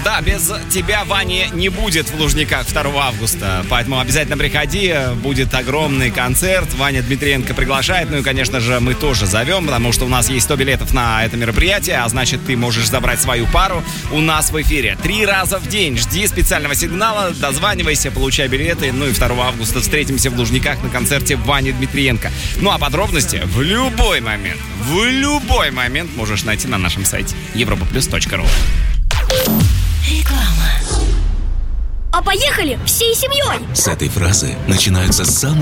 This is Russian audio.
Да, без тебя Вани не будет в Лужниках 2 августа, поэтому обязательно приходи, будет огромный концерт, Ваня Дмитриенко приглашает, ну и, конечно же, мы тоже зовем, потому что у нас есть 100 билетов на это мероприятие, а значит, ты можешь забрать свою пару у нас в эфире 3 раза в день. Жди специального сигнала, дозванивайся, получай билеты, ну и 2 августа встретимся в Лужниках на концерте Вани Дмитриенко. Ну а подробности в любой момент можешь найти на нашем сайте europaplus.ru. Реклама. А поехали всей семьей! С этой фразы начинаются самые